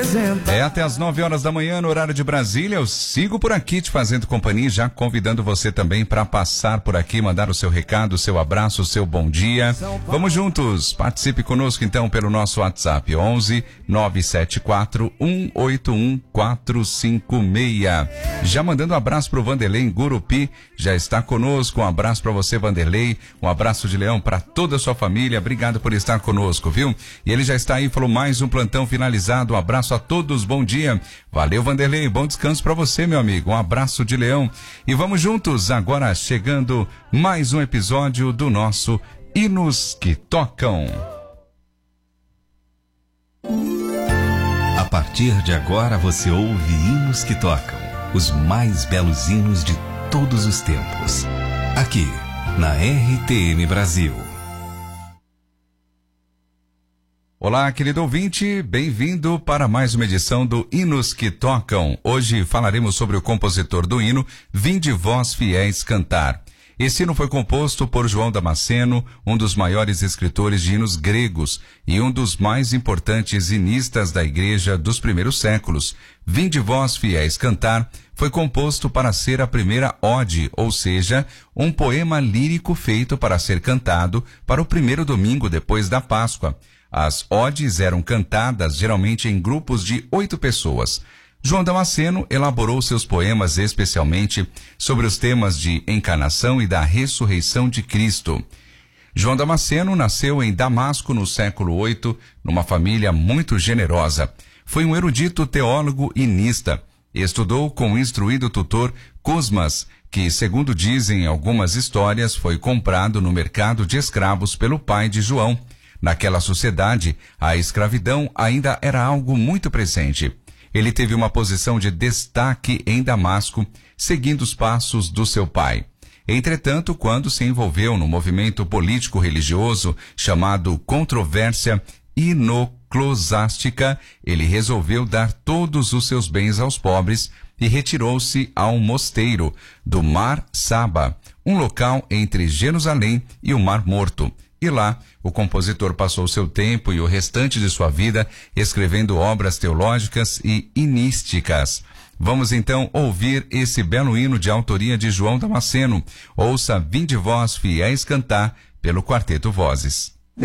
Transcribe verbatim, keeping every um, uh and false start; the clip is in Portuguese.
apresentar. É até as nove horas da manhã no horário de Brasília. Eu sigo por aqui te fazendo companhia, já convidando você também para passar por aqui, mandar o seu recado, o seu abraço, o seu bom dia. Vamos juntos, participe conosco então pelo nosso WhatsApp onze nove sete quatro um oito um quatro cinco seis. Já mandando um abraço pro Vanderlei em Gurupi, já está conosco. Um abraço para você, Vanderlei. Um abraço de leão para toda a sua família. Obrigado por estar conosco, viu? E ele já está aí, falou mais um plantão finalizado. Um abraço a todos, bom dia. Valeu, Vanderlei, bom descanso para você, meu amigo. Um abraço de leão. E vamos juntos, agora chegando mais um episódio do nosso Hinos que Tocam. A partir de agora você ouve Hinos que Tocam, os mais belos hinos de todos os tempos. Aqui, na R T M Brasil. Olá, querido ouvinte, bem-vindo para mais uma edição do Hinos que Tocam. Hoje falaremos sobre o compositor do hino Vinde Vós Fiéis Cantar. Esse hino foi composto por João Damasceno, um dos maiores escritores de hinos gregos e um dos mais importantes hinistas da igreja dos primeiros séculos. Vinde Vós Fiéis Cantar foi composto para ser a primeira ode, ou seja, um poema lírico feito para ser cantado para o primeiro domingo depois da Páscoa. As odes eram cantadas geralmente em grupos de oito pessoas. João Damasceno elaborou seus poemas especialmente sobre os temas de encarnação e da ressurreição de Cristo. João Damasceno nasceu em Damasco no século oito, numa família muito generosa. Foi um erudito teólogo e hinista. Estudou com o instruído tutor Cosmas, que, segundo dizem algumas histórias, foi comprado no mercado de escravos pelo pai de João. Naquela sociedade, a escravidão ainda era algo muito presente. Ele teve uma posição de destaque em Damasco, seguindo os passos do seu pai. Entretanto, quando se envolveu no movimento político-religioso chamado Controvérsia Inoclosástica, ele resolveu dar todos os seus bens aos pobres e retirou-se a um mosteiro do Mar Saba, um local entre Jerusalém e o Mar Morto. E lá, o compositor passou seu tempo e o restante de sua vida escrevendo obras teológicas e hinísticas. Vamos então ouvir esse belo hino de autoria de João Damasceno. Ouça Vinde Vós Fiéis Cantar, pelo Quarteto Vozes.